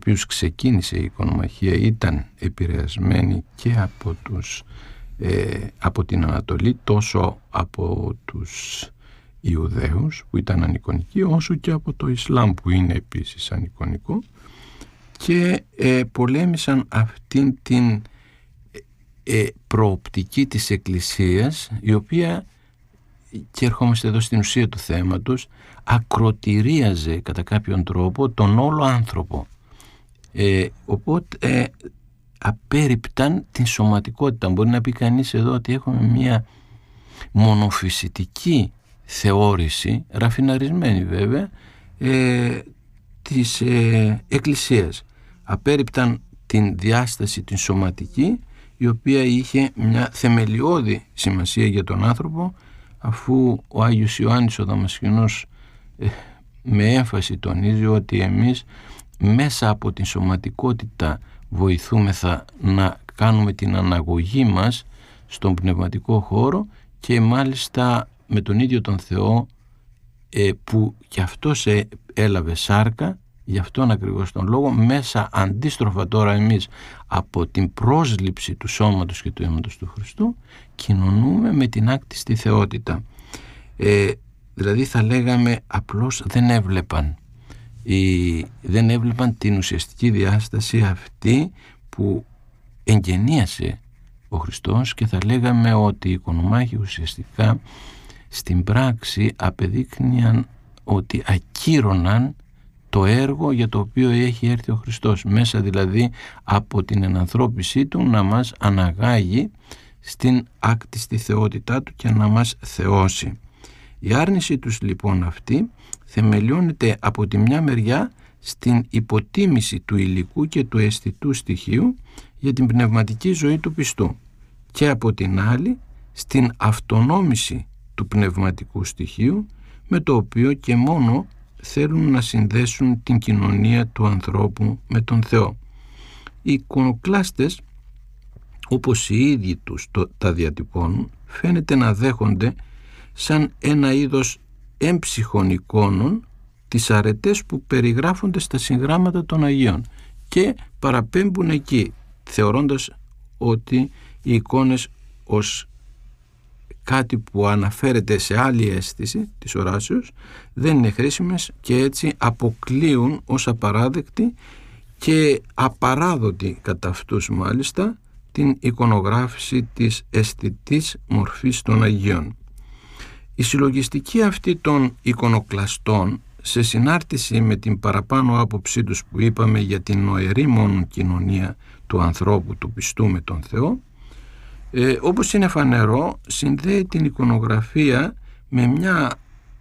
οποίους ξεκίνησε η οικονομαχία ήταν επηρεασμένοι και από την Ανατολή, τόσο από τους Ιουδαίους που ήταν ανικονικοί, όσο και από το Ισλάμ που είναι επίσης ανικονικό, και πολέμησαν αυτήν την προοπτική της Εκκλησίας, η οποία, και ερχόμαστε εδώ στην ουσία του θέματος, ακροτηρίαζε κατά κάποιον τρόπο τον όλο άνθρωπο, οπότε απέρριπταν την σωματικότητα. Μπορεί να πει κανείς εδώ ότι έχουμε μια μονοφυσιτική θεώρηση, ραφιναρισμένη βέβαια, της Εκκλησίας. Απέρριπταν την διάσταση την σωματική, η οποία είχε μια θεμελιώδη σημασία για τον άνθρωπο, αφού ο Άγιος Ιωάννης ο Δαμασκηνός με έμφαση τονίζει ότι εμείς μέσα από την σωματικότητα βοηθούμεθα να κάνουμε την αναγωγή μας στον πνευματικό χώρο, και μάλιστα με τον ίδιο τον Θεό που κι αυτός έλαβε σάρκα, γι' αυτόν ακριβώς τον λόγο, μέσα αντίστροφα τώρα εμείς από την πρόσληψη του σώματος και του αίματος του Χριστού κοινωνούμε με την άκτιστη θεότητα. Δηλαδή θα λέγαμε απλώς δεν έβλεπαν την ουσιαστική διάσταση αυτή που εγγενίασε ο Χριστός, και θα λέγαμε ότι οι οικονομάχοι ουσιαστικά στην πράξη απεδείκνυαν ότι ακύρωναν το έργο για το οποίο έχει έρθει ο Χριστός, μέσα δηλαδή από την ενανθρώπισή του να μας αναγάγει στην άκτιστη θεότητά του και να μας θεώσει. Η άρνηση τους λοιπόν αυτή θεμελιώνεται από τη μια μεριά στην υποτίμηση του υλικού και του αισθητού στοιχείου για την πνευματική ζωή του πιστού, και από την άλλη στην αυτονόμηση του πνευματικού στοιχείου, με το οποίο και μόνο θέλουν να συνδέσουν την κοινωνία του ανθρώπου με τον Θεό. Οι εικονοκλάστες, όπως οι ίδιοι τους τα διατυπώνουν, φαίνεται να δέχονται σαν ένα είδος έμψυχων εικόνων τις αρετές που περιγράφονται στα συγγράμματα των Αγίων, και παραπέμπουν εκεί, θεωρώντας ότι οι εικόνες ως κάτι που αναφέρεται σε άλλη αίσθηση της οράσεως δεν είναι χρήσιμες, και έτσι αποκλείουν ως απαράδεκτη και απαράδοτη κατά αυτούς μάλιστα την εικονογράφηση της αισθητής μορφής των Αγίων. Η συλλογιστική αυτή των εικονοκλαστών, σε συνάρτηση με την παραπάνω άποψή τους που είπαμε για την νοερή μόνο κοινωνία του ανθρώπου του πιστού με τον Θεό, όπως είναι φανερό, συνδέει την εικονογραφία με μια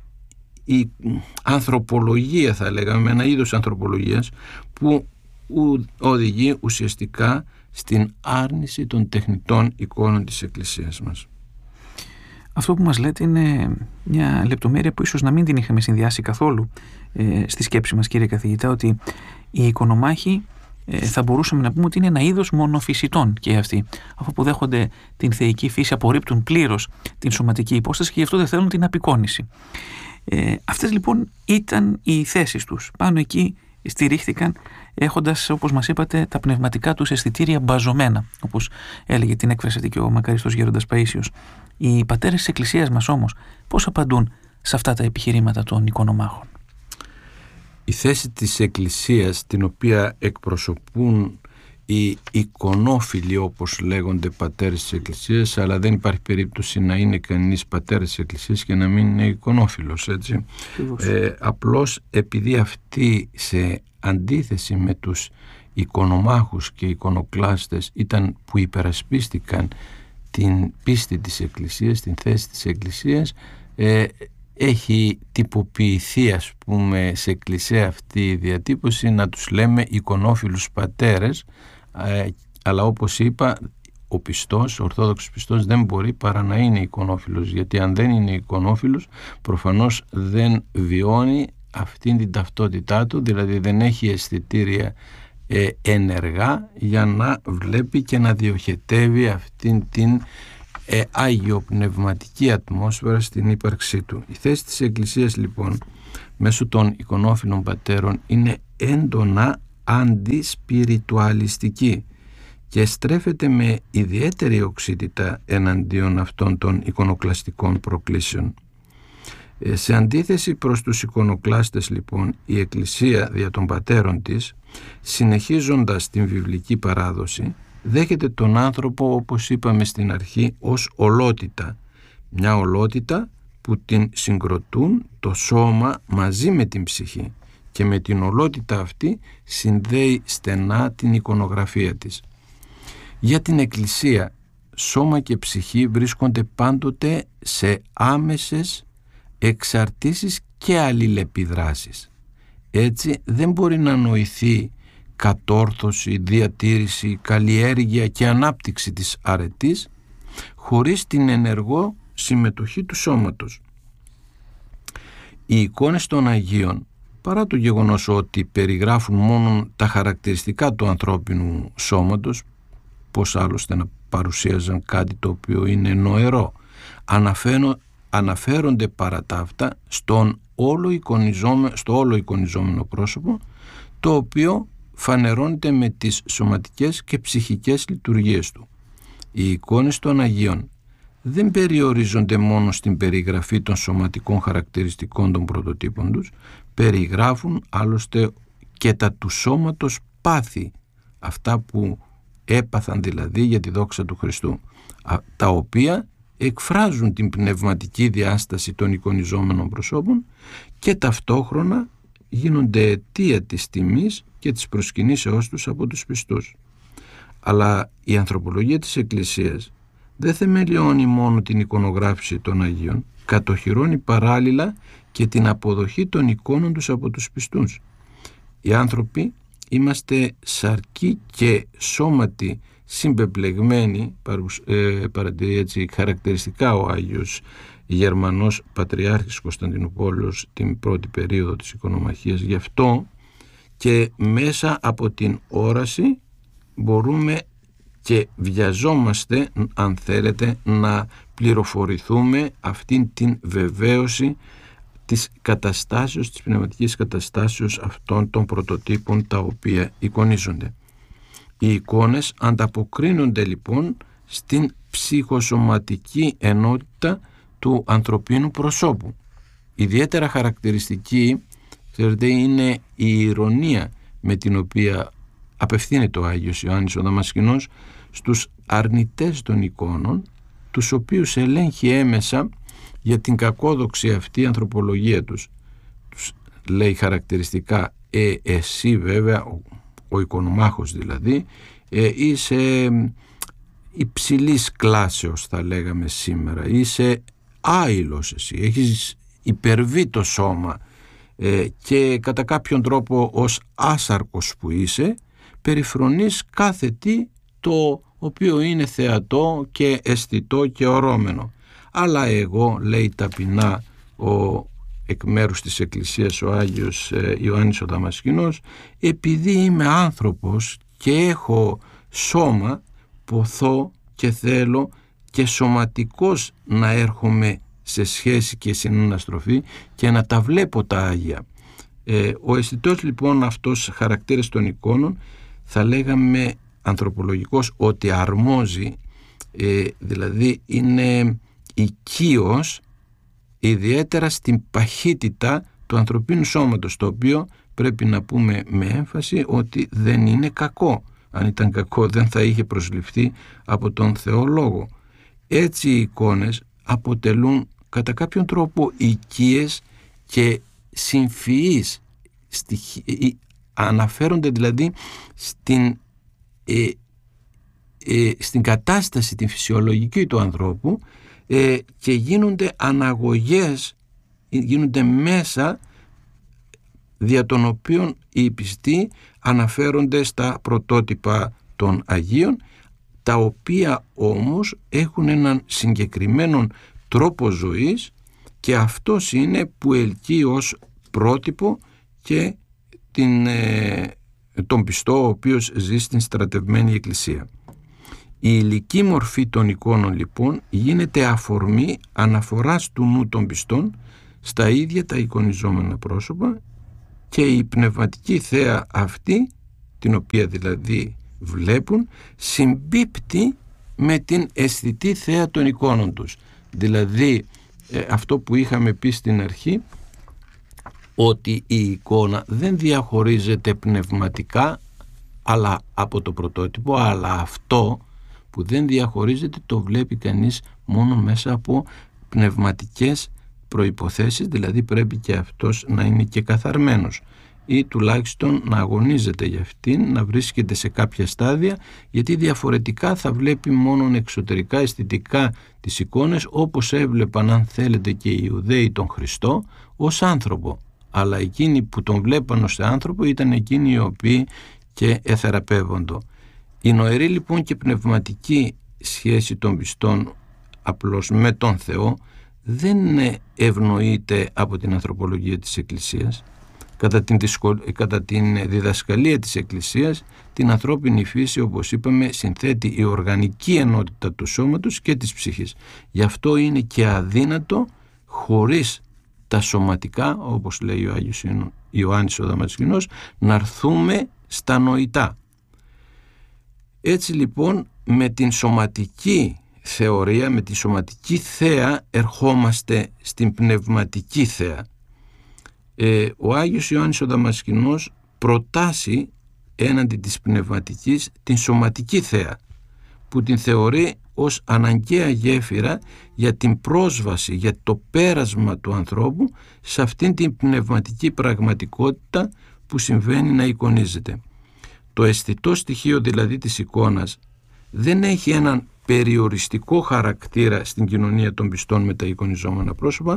ανθρωπολογία, θα λέγαμε, με ένα είδος ανθρωπολογίας που οδηγεί ουσιαστικά στην άρνηση των τεχνητών εικόνων της Εκκλησίας μας. Αυτό που μας λέτε είναι μια λεπτομέρεια που ίσως να μην την είχαμε συνδυάσει καθόλου στη σκέψη μας, κύριε καθηγητά, ότι οι εικονομάχοι θα μπορούσαμε να πούμε ότι είναι ένα είδος μονοφυσιτών και αυτοί, αφού που δέχονται την θεϊκή φύση, απορρίπτουν πλήρως την σωματική υπόσταση και γι' αυτό δεν θέλουν την απεικόνηση. Αυτές λοιπόν ήταν οι θέσεις τους. Πάνω εκεί στηρίχθηκαν, έχοντας, όπως μας είπατε, τα πνευματικά τους αισθητήρια μπαζωμένα, όπως έλεγε την έκφραση και ο μακαριστός Γέροντας Παΐσιος. Οι πατέρες της Εκκλησίας μας όμως πώς απαντούν σε αυτά τα επιχειρήματα των εικονομάχων? Η θέση της Εκκλησίας, την οποία εκπροσωπούν οι εικονόφιλοι, όπως λέγονται, πατέρες της Εκκλησίας, αλλά δεν υπάρχει περίπτωση να είναι κανείς πατέρας της Εκκλησίας και να μην είναι εικονόφιλος, έτσι. Απλώς επειδή αυτοί, σε αντίθεση με τους εικονομάχους και εικονοκλάστες, ήταν που υπερασπίστηκαν την πίστη της Εκκλησίας, την θέση της Εκκλησίας, έχει τυποποιηθεί, ας πούμε, σε εκκλησία αυτή η διατύπωση να τους λέμε εικονόφιλους πατέρες, αλλά όπως είπα, ο πιστός, ο ορθόδοξος πιστός δεν μπορεί παρά να είναι εικονόφιλος, γιατί αν δεν είναι εικονόφιλος προφανώς δεν βιώνει αυτήν την ταυτότητά του, δηλαδή δεν έχει αισθητήρια ενεργά για να βλέπει και να διοχετεύει αυτήν την αγιοπνευματική ατμόσφαιρα στην ύπαρξή του. Η θέση της Εκκλησίας λοιπόν μέσω των εικονόφιλων πατέρων είναι έντονα αντισπιριτουαλιστική και στρέφεται με ιδιαίτερη οξύτητα εναντίον αυτών των εικονοκλαστικών προκλήσεων. Σε αντίθεση προς τους εικονοκλάστες λοιπόν, η Εκκλησία δια των πατέρων της, συνεχίζοντας την βιβλική παράδοση, δέχεται τον άνθρωπο, όπως είπαμε στην αρχή, ως ολότητα. Μια ολότητα που την συγκροτούν το σώμα μαζί με την ψυχή, και με την ολότητα αυτή συνδέει στενά την εικονογραφία της. Για την Εκκλησία, σώμα και ψυχή βρίσκονται πάντοτε σε άμεσες εξαρτήσεις και αλληλεπιδράσεις. Έτσι δεν μπορεί να νοηθεί κατόρθωση, διατήρηση, καλλιέργεια και ανάπτυξη της αρετής χωρίς την ενεργό συμμετοχή του σώματος. Οι εικόνες των Αγίων, παρά το γεγονός ότι περιγράφουν μόνο τα χαρακτηριστικά του ανθρώπινου σώματος, πώς άλλωστε να παρουσίαζαν κάτι το οποίο είναι νοερό, αναφέρονται παρά τα αυτά στο όλο εικονιζόμενο πρόσωπο, το οποίο φανερώνεται με τις σωματικές και ψυχικές λειτουργίες του. Οι εικόνες των Αγίων δεν περιορίζονται μόνο στην περιγραφή των σωματικών χαρακτηριστικών των πρωτοτύπων τους, περιγράφουν άλλωστε και τα του σώματος πάθη, αυτά που έπαθαν δηλαδή για τη δόξα του Χριστού, τα οποία εκφράζουν την πνευματική διάσταση των εικονιζόμενων προσώπων και ταυτόχρονα γίνονται αιτία της τιμής και της προσκυνήσεώς τους από τους πιστούς. Αλλά η ανθρωπολογία της Εκκλησίας δεν θεμελιώνει μόνο την εικονογράφηση των Αγίων, κατοχυρώνει παράλληλα και την αποδοχή των εικόνων τους από τους πιστούς. Οι άνθρωποι είμαστε σαρκοί και σώματι συμπεπλεγμένοι, παρατηρεί έτσι χαρακτηριστικά ο Άγιος Γερμανός Πατριάρχης Κωνσταντινούπολεως την πρώτη περίοδο της εικονομαχίας. Γι' αυτό και μέσα από την όραση μπορούμε και βιαζόμαστε, αν θέλετε, να πληροφορηθούμε αυτήν την βεβαίωση της καταστάσεως, της πνευματικής καταστάσεως αυτών των πρωτοτύπων τα οποία εικονίζονται. Οι εικόνες ανταποκρίνονται λοιπόν στην ψυχοσωματική ενότητα του ανθρωπίνου προσώπου. Ιδιαίτερα χαρακτηριστική, ξέρετε, είναι η ηρωνία με την οποία απευθύνεται ο Άγιος Ιωάννης ο Δαμασκηνός στους αρνητές των εικόνων, τους οποίους ελέγχει έμεσα για την κακόδοξη αυτή ανθρωπολογία τους. Τους λέει χαρακτηριστικά εσύ βέβαια, ο εικονομάχος δηλαδή, είσαι υψηλής κλάσεως θα λέγαμε σήμερα, είσαι άειλος εσύ, έχεις υπερβεί το σώμα και κατά κάποιον τρόπο ως άσαρκος που είσαι περιφρονείς κάθε τι το οποίο είναι θεατό και αισθητό και ορώμενο. Αλλά εγώ, λέει ταπεινά εκ μέρους της Εκκλησίας ο Άγιος Ιωάννης ο Δαμασκηνός, επειδή είμαι άνθρωπος και έχω σώμα, ποθώ και θέλω και σωματικός να έρχομαι σε σχέση και συναναστροφή και να τα βλέπω τα Άγια. Ο αισθητός λοιπόν αυτός χαρακτήρας των εικόνων θα λέγαμε ανθρωπολογικός ότι αρμόζει, δηλαδή είναι οικείος ιδιαίτερα στην παχύτητα του ανθρωπίνου σώματος, το οποίο πρέπει να πούμε με έμφαση ότι δεν είναι κακό. Αν ήταν κακό δεν θα είχε προσληφθεί από τον Θεό Λόγο. Έτσι οι εικόνες αποτελούν κατά κάποιον τρόπο οικίες και συμφυείς, αναφέρονται δηλαδή στην κατάσταση την φυσιολογική του ανθρώπου και γίνονται αναγωγές, γίνονται μέσα δια των οποίων οι πιστοί αναφέρονται στα πρωτότυπα των Αγίων, τα οποία όμως έχουν έναν συγκεκριμένο τρόπο ζωής και αυτός είναι που ελκύει ως πρότυπο και τον πιστό ο οποίος ζει στην στρατευμένη εκκλησία. Η υλική μορφή των εικόνων λοιπόν γίνεται αφορμή αναφοράς του νου των πιστών στα ίδια τα εικονιζόμενα πρόσωπα και η πνευματική θέα αυτή την οποία δηλαδή βλέπουν, συμπίπτει με την αισθητή θέα των εικόνων τους. Δηλαδή αυτό που είχαμε πει στην αρχή, ότι η εικόνα δεν διαχωρίζεται πνευματικά αλλά από το πρωτότυπο, αλλά αυτό που δεν διαχωρίζεται το βλέπει κανείς μόνο μέσα από πνευματικές προϋποθέσεις, δηλαδή πρέπει και αυτός να είναι και καθαρμένος ή τουλάχιστον να αγωνίζεται για αυτήν, να βρίσκεται σε κάποια στάδια, γιατί διαφορετικά θα βλέπει μόνο εξωτερικά, αισθητικά τις εικόνες, όπως έβλεπαν, αν θέλετε, και οι Ιουδαίοι τον Χριστό ως άνθρωπο. Αλλά εκείνοι που τον βλέπαν ως άνθρωπο ήταν εκείνοι οι οποίοι και εθεραπεύοντο. Η νοερή λοιπόν και πνευματική σχέση των πιστών απλώς με τον Θεό δεν ευνοείται από την ανθρωπολογία της Εκκλησίας. Κατά την διδασκαλία της Εκκλησίας, την ανθρώπινη φύση, όπως είπαμε, συνθέτει η οργανική ενότητα του σώματος και της ψυχής. Γι' αυτό είναι και αδύνατο χωρίς τα σωματικά, όπως λέει ο Άγιος Ιωάννης ο Δαμασκηνός, να έρθουμε στα νοητά. Έτσι λοιπόν με την σωματική θεωρία, με τη σωματική θέα ερχόμαστε στην πνευματική θέα. Ο Άγιος Ιωάννης ο Δαμασκηνός προτάσει έναντι της πνευματικής την σωματική θέα, που την θεωρεί ως αναγκαία γέφυρα για την πρόσβαση, για το πέρασμα του ανθρώπου σε αυτήν την πνευματική πραγματικότητα που συμβαίνει να εικονίζεται. Το αισθητό στοιχείο δηλαδή της εικόνας δεν έχει έναν περιοριστικό χαρακτήρα στην κοινωνία των πιστών με τα εικονιζόμενα πρόσωπα,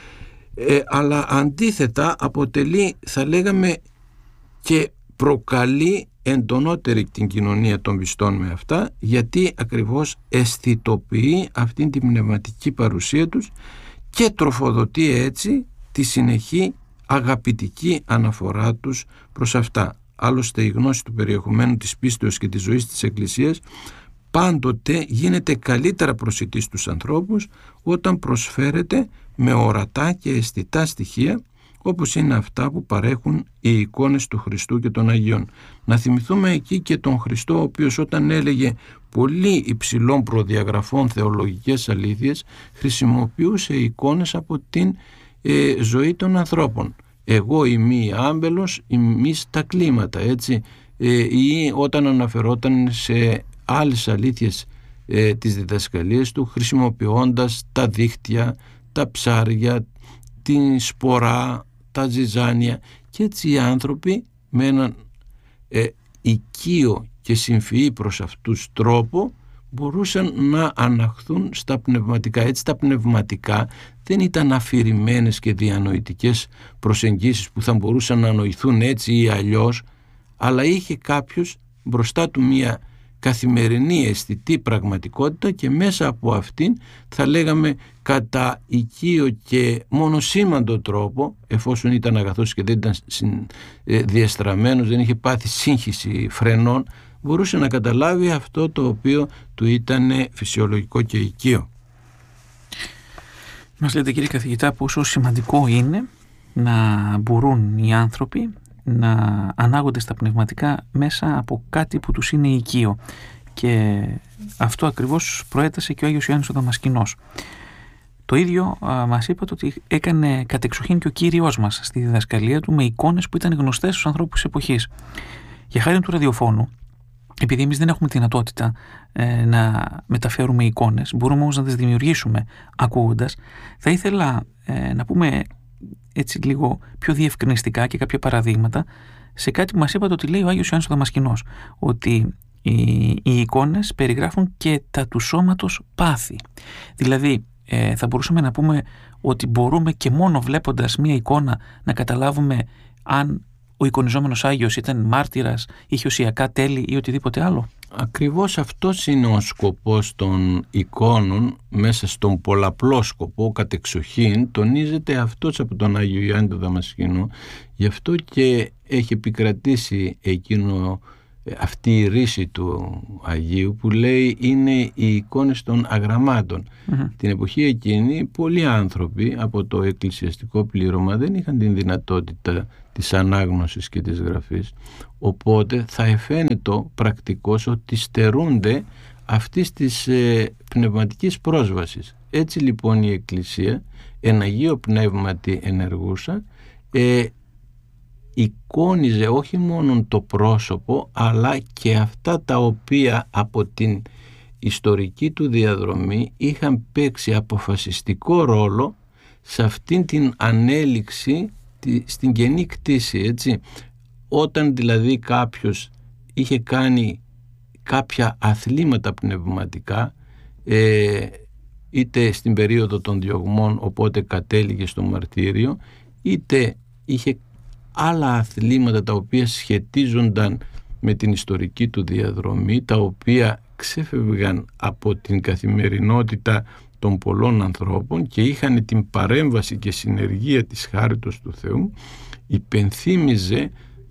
αλλά αντίθετα αποτελεί, θα λέγαμε, και προκαλεί εντονότερη την κοινωνία των πιστών με αυτά, γιατί ακριβώς αισθητοποιεί αυτήν την πνευματική παρουσία τους και τροφοδοτεί έτσι τη συνεχή αγαπητική αναφορά τους προς αυτά. Άλλωστε η γνώση του περιεχομένου της πίστεως και της ζωής της Εκκλησίας πάντοτε γίνεται καλύτερα προσιτή στους ανθρώπους όταν προσφέρεται με ορατά και αισθητά στοιχεία, όπως είναι αυτά που παρέχουν οι εικόνες του Χριστού και των Αγίων. Να θυμηθούμε εκεί και τον Χριστό, ο οποίος όταν έλεγε πολύ υψηλών προδιαγραφών θεολογικές αλήθειες, χρησιμοποιούσε εικόνες από την ζωή των ανθρώπων. Εγώ είμαι άμπελος, εμείς τα κλίματα, έτσι, ή όταν αναφερόταν σε άλλες αλήθειες της διδασκαλίας του, χρησιμοποιώντας τα δίχτυα, τα ψάρια, την σπορά, τα ζυζάνια, και έτσι οι άνθρωποι με έναν οικείο και συμφυή προς αυτούς τρόπο μπορούσαν να αναχθούν στα πνευματικά. Έτσι τα πνευματικά δεν ήταν αφηρημένες και διανοητικές προσεγγίσεις που θα μπορούσαν να νοηθούν έτσι ή αλλιώς, αλλά είχε κάποιος μπροστά του μια καθημερινή αισθητή πραγματικότητα και μέσα από αυτήν, θα λέγαμε κατά οικείο και μονοσήμαντο τρόπο, εφόσον ήταν αγαθός και δεν ήταν διαστραμμένος, δεν είχε πάθει σύγχυση φρενών, μπορούσε να καταλάβει αυτό το οποίο του ήταν φυσιολογικό και οικείο. Μας λέτε, κύριε καθηγητά, πόσο σημαντικό είναι να μπορούν οι άνθρωποι να ανάγονται στα πνευματικά μέσα από κάτι που τους είναι οικείο, και αυτό ακριβώς προέτασε και ο Άγιος Ιωάννης ο Δαμασκηνός. Το ίδιο μας είπατε ότι έκανε κατεξοχήν και ο Κύριος μας στη διδασκαλία του, με εικόνες που ήταν γνωστές στους ανθρώπους της εποχής. Για χάρη του ραδιοφώνου, επειδή εμείς δεν έχουμε τη δυνατότητα να μεταφέρουμε εικόνες, μπορούμε όμως να τις δημιουργήσουμε ακούγοντας, θα ήθελα να πούμε έτσι λίγο πιο διευκρινιστικά και κάποια παραδείγματα σε κάτι που μας είπατε ότι λέει ο Άγιος Ιωάννης ο Δαμασκηνός, ότι οι εικόνες περιγράφουν και τα του σώματος πάθη. Δηλαδή θα μπορούσαμε να πούμε ότι μπορούμε και μόνο βλέποντας μία εικόνα να καταλάβουμε αν ο εικονιζόμενος Άγιος ήταν μάρτυρας, είχε οσιακά τέλη ή οτιδήποτε άλλο. Ακριβώς αυτός είναι ο σκοπός των εικόνων. Μέσα στον πολλαπλό σκοπό κατεξοχήν τονίζεται αυτός από τον Άγιο Ιωάννη τον Δαμασκηνό. Γι' αυτό και έχει επικρατήσει αυτή η ρίση του Αγίου που λέει είναι οι εικόνες των αγραμμάτων. Την εποχή εκείνη πολλοί άνθρωποι από το εκκλησιαστικό πλήρωμα δεν είχαν την δυνατότητα της ανάγνωσης και της γραφής, οπότε θα εφαίνεται πρακτικώς ότι στερούνται αυτής της πνευματικής πρόσβασης. Έτσι λοιπόν η Εκκλησία, εν Αγίο Πνεύματι ενεργούσα, εικόνιζε όχι μόνο το πρόσωπο, αλλά και αυτά τα οποία από την ιστορική του διαδρομή είχαν παίξει αποφασιστικό ρόλο σε αυτήν την ανέλυξη στην καινή κτήση, έτσι. Όταν δηλαδή κάποιος είχε κάνει κάποια αθλήματα πνευματικά, είτε στην περίοδο των διωγμών, οπότε κατέληγε στο μαρτύριο, είτε είχε άλλα αθλήματα τα οποία σχετίζονταν με την ιστορική του διαδρομή, τα οποία ξέφευγαν από την καθημερινότητα των πολλών ανθρώπων και είχαν την παρέμβαση και συνεργία της χάριτος του Θεού, υπενθύμιζε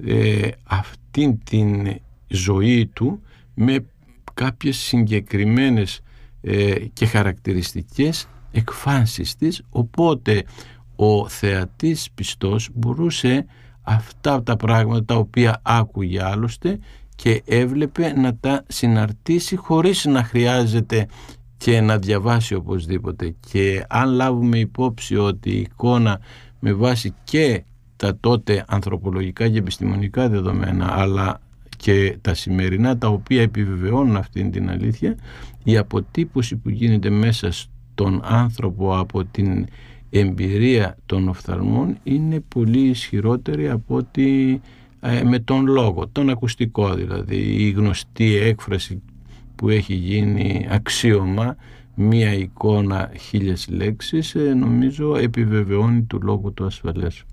αυτήν την ζωή του με κάποιες συγκεκριμένες και χαρακτηριστικές εκφάνσεις της, οπότε ο θεατής πιστός μπορούσε αυτά τα πράγματα τα οποία άκουγε άλλωστε και έβλεπε να τα συναρτήσει χωρίς να χρειάζεται και να διαβάσει οπωσδήποτε. Και αν λάβουμε υπόψη ότι η εικόνα με βάση και τα τότε ανθρωπολογικά και επιστημονικά δεδομένα, αλλά και τα σημερινά τα οποία επιβεβαιώνουν αυτήν την αλήθεια, η αποτύπωση που γίνεται μέσα στον άνθρωπο από την εμπειρία των οφθαλμών είναι πολύ ισχυρότερη από ότι με τον λόγο, τον ακουστικό δηλαδή. Η γνωστή έκφραση που έχει γίνει αξίωμα, μία εικόνα 1000 λέξεις, νομίζω επιβεβαιώνει του λόγου το ασφαλές.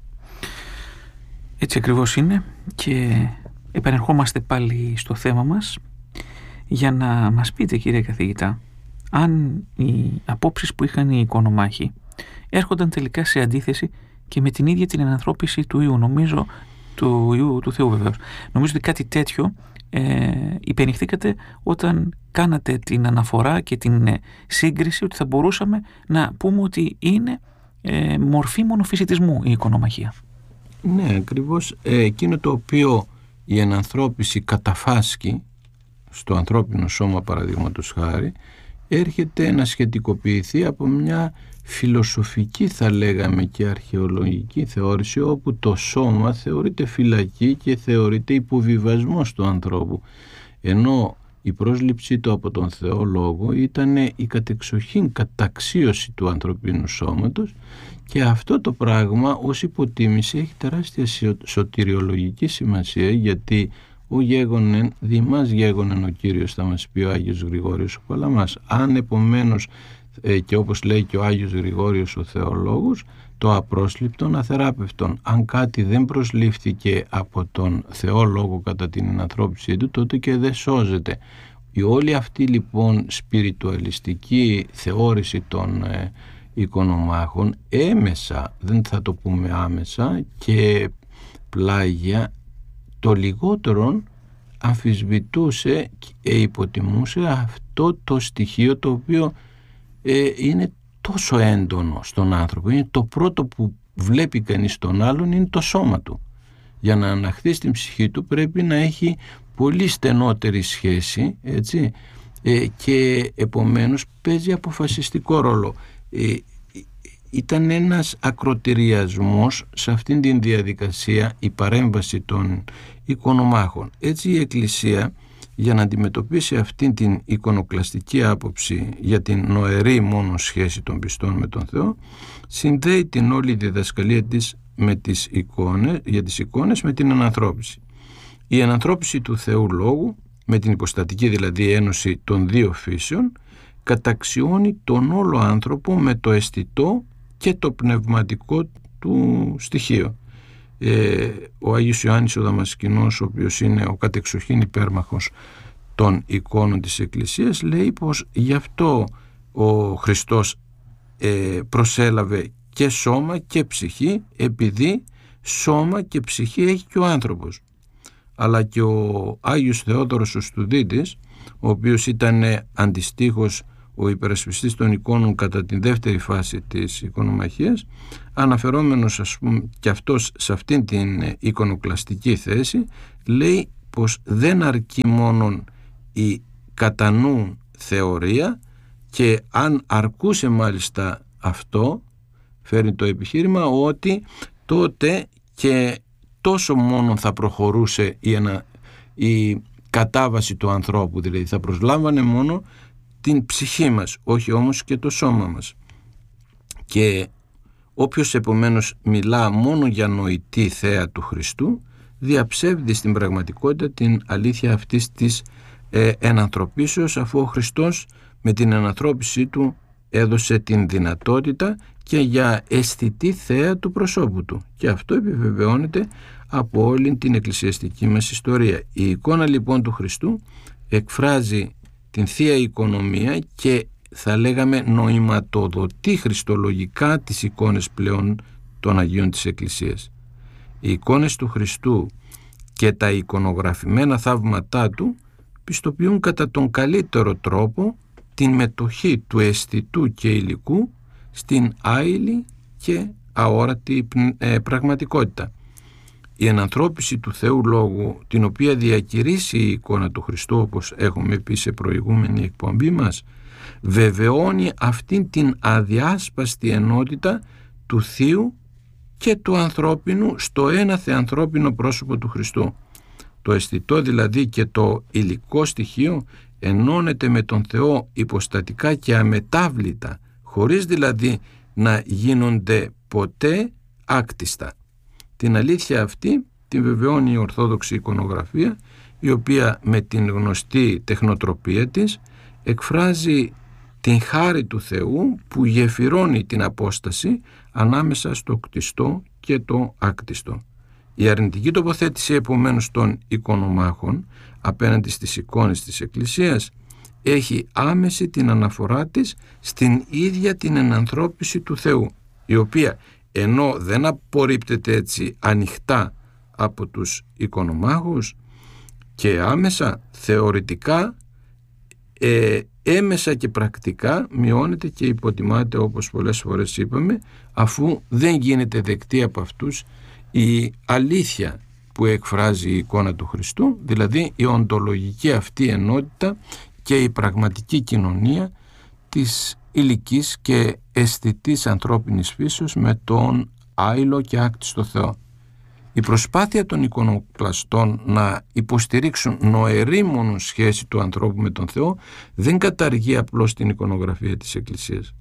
Έτσι ακριβώς είναι, και επανερχόμαστε πάλι στο θέμα μας για να μας πείτε, κύριε καθηγητά, αν οι απόψεις που είχαν οι εικονομάχοι έρχονταν τελικά σε αντίθεση και με την ίδια την ενανθρώπιση του Ιού, νομίζω, του Ιού του Θεού βεβαίως. Νομίζω ότι κάτι τέτοιο υπενηχθήκατε όταν κάνατε την αναφορά και την σύγκριση, ότι θα μπορούσαμε να πούμε ότι είναι μορφή μονοφυσιτισμού η εικονομαχία. Ναι, ακριβώς εκείνο το οποίο η ενανθρώπιση καταφάσκει στο ανθρώπινο σώμα, παραδείγματος χάρη, έρχεται να σχετικοποιηθεί από μια φιλοσοφική, θα λέγαμε, και αρχαιολογική θεώρηση, όπου το σώμα θεωρείται φυλακή και θεωρείται υποβιβασμός του ανθρώπου, ενώ η πρόσληψή του από τον Θεό Λόγο ήταν η κατεξοχήν καταξίωση του ανθρωπίνου σώματος, και αυτό το πράγμα ως υποτίμηση έχει τεράστια σωτηριολογική σημασία, γιατί ο γέγονεν, δημάς γέγονεν ο Κύριος, θα μας πει ο Άγιος Γρηγόριος ο Παλαμάς. Αν επομένως, και όπως λέει και ο Άγιος Γρηγόριος ο Θεολόγος, το απρόσληπτον αθεράπευτον, αν κάτι δεν προσλήφθηκε από τον Θεό Λόγο κατά την ενανθρώπιση του, τότε και δεν σώζεται. Η όλη αυτή λοιπόν σπιριτουαλιστική θεώρηση των εικονομάχων, έμεσα, δεν θα το πούμε άμεσα, και πλάγια, το λιγότερον αμφισβητούσε και υποτιμούσε αυτό το στοιχείο το οποίο είναι τόσο έντονο στον άνθρωπο. Είναι το πρώτο που βλέπει κανείς τον άλλον, είναι το σώμα του. Για να αναχθεί στην ψυχή του πρέπει να έχει πολύ στενότερη σχέση, έτσι, και επομένως παίζει αποφασιστικό ρόλο. Ήταν ένας ακροτηριασμός σε αυτήν την διαδικασία η παρέμβαση των εικονομάχων. Έτσι η Εκκλησία, για να αντιμετωπίσει αυτήν την εικονοκλαστική άποψη για την νοερή μόνο σχέση των πιστών με τον Θεό, συνδέει την όλη διδασκαλία της με τις εικόνες, για τις εικόνες με την ανανθρώπιση. Η ανανθρώπιση του Θεού Λόγου, με την υποστατική δηλαδή ένωση των δύο φύσεων, καταξιώνει τον όλο άνθρωπο με το αισθητό και το πνευματικό του στοιχείο. Ο Άγιος Ιωάννης ο Δαμασκηνός, ο οποίος είναι ο κατεξοχήν υπέρμαχος των εικόνων της Εκκλησίας, λέει πως γι' αυτό ο Χριστός προσέλαβε και σώμα και ψυχή, επειδή σώμα και ψυχή έχει και ο άνθρωπος. Αλλά και ο Άγιος Θεόδωρος ο Στουδίτης, ο οποίος ήταν αντιστοίχως ο υπερασπιστής των εικόνων κατά την δεύτερη φάση της εικονομαχίας, αναφερόμενος ας πούμε και αυτός σε αυτήν την εικονοκλαστική θέση, λέει πως δεν αρκεί μόνον η κατά νου θεωρία, και αν αρκούσε μάλιστα αυτό, φέρνει το επιχείρημα ότι τότε και τόσο μόνο θα προχωρούσε η κατάβαση του ανθρώπου, δηλαδή θα προσλάμβανε μόνο την ψυχή μας, όχι όμως και το σώμα μας. Και όποιος επομένως μιλά μόνο για νοητή θέα του Χριστού, διαψεύδει στην πραγματικότητα την αλήθεια αυτής της ενανθρωπίσεως, αφού ο Χριστός με την ενανθρώπισή του έδωσε την δυνατότητα και για αισθητή θέα του προσώπου του, και αυτό επιβεβαιώνεται από όλη την εκκλησιαστική μας ιστορία. Η εικόνα λοιπόν του Χριστού εκφράζει την Θεία Οικονομία και θα λέγαμε νοηματοδοτεί χριστολογικά τις εικόνες πλέον των Αγίων της Εκκλησίας. Οι εικόνες του Χριστού και τα εικονογραφημένα θαύματά του πιστοποιούν κατά τον καλύτερο τρόπο την μετοχή του αισθητού και υλικού στην άειλη και αόρατη πραγματικότητα. Η ενανθρώπιση του Θεού Λόγου, την οποία διακηρύσει η εικόνα του Χριστού, όπως έχουμε πει σε προηγούμενη εκπομπή μας, βεβαιώνει αυτήν την αδιάσπαστη ενότητα του Θείου και του ανθρώπινου στο ένα θεανθρώπινο πρόσωπο του Χριστού. Το αισθητό δηλαδή και το υλικό στοιχείο ενώνεται με τον Θεό υποστατικά και αμετάβλητα, χωρίς δηλαδή να γίνονται ποτέ άκτιστα. Την αλήθεια αυτή την βεβαιώνει η Ορθόδοξη εικονογραφία, η οποία με την γνωστή τεχνοτροπία της εκφράζει την χάρη του Θεού που γεφυρώνει την απόσταση ανάμεσα στο κτιστό και το άκτιστο. Η αρνητική τοποθέτηση επομένως των εικονομάχων απέναντι στις εικόνες της Εκκλησίας έχει άμεση την αναφορά της στην ίδια την ενανθρώπιση του Θεού, η οποία ενώ δεν απορρίπτεται έτσι ανοιχτά από τους εικονομάχους και άμεσα, θεωρητικά, έμεσα και πρακτικά μειώνεται και υποτιμάται, όπως πολλές φορές είπαμε, αφού δεν γίνεται δεκτή από αυτούς η αλήθεια που εκφράζει η εικόνα του Χριστού, δηλαδή η οντολογική αυτή ενότητα και η πραγματική κοινωνία της υλικής και αισθητής ανθρώπινης φύσεως με τον άειλο και άκτιστο Θεό. Η προσπάθεια των εικονοκλαστών να υποστηρίξουν νοερήμονον σχέση του ανθρώπου με τον Θεό δεν καταργεί απλώς την εικονογραφία της Εκκλησίας.